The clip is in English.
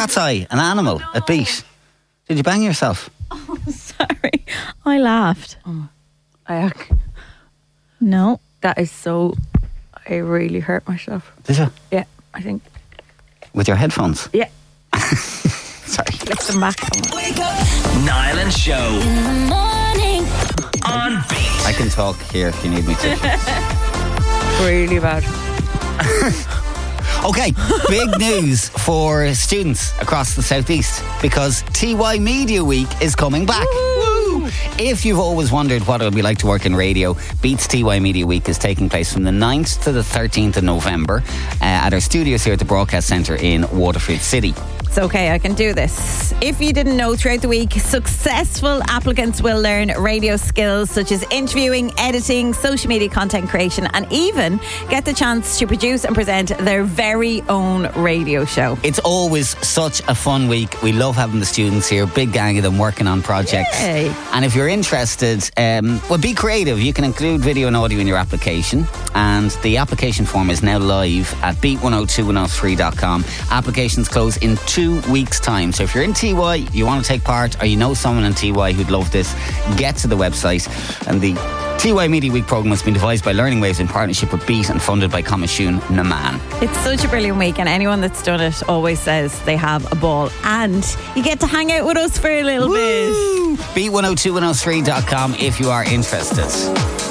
Cat's eye, an animal, a beat. Did you bang yourself? Oh, sorry. I laughed. No. That is so... I really hurt myself. Did you? Yeah, I think. With your headphones? Yeah. Sorry. Flip them back. Niall and Show. In the morning. On Beat. I can talk here if you need me to. Really bad. Okay, big news for students across the southeast because TY Media Week is coming back. Woo! If you've always wondered what it would be like to work in radio, Beats TY Media Week is taking place from the 9th to the 13th of November at our studios here at the Broadcast Centre in Waterford City. It's okay, I can do this. If you didn't know, throughout the week, successful applicants will learn radio skills such as interviewing, editing, social media content creation, and even get the chance to produce and present their very own radio show. It's always such a fun week. We love having the students here, big gang of them working on projects. Yay. And if you're interested, well, be creative. You can include video and audio in your application, and the application form is now live at beat102103.com. Applications close in 2 weeks' time. So if you're in TY, you want to take part, or you know someone in TY who'd love this, get to the website. And the TY Media Week programme has been devised by Learning Waves in partnership with Beat and funded by Comishún na Man. It's such a brilliant week, and anyone that's done it always says they have a ball, and you get to hang out with us for a little bit. Beat102103.com if you are interested.